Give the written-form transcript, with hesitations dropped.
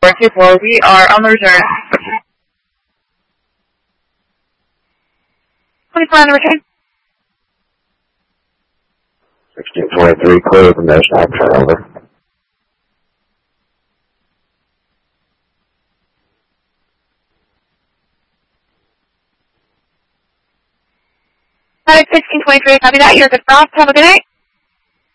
424, we are on the return. 24 on the return. 1623, clear from National turnover. Got it, 1623, copy that. You're good for off. Have a good night.